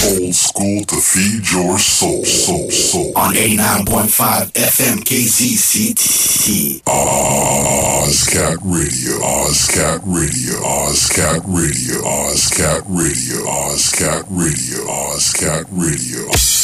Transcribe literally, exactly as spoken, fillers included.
Old school to feed your soul. Soul, soul. On eighty-nine point five F M K Z C T. Ozcat Radio. Ozcat Radio. Ozcat Radio. Ozcat Radio. Ozcat Radio. Ozcat Radio.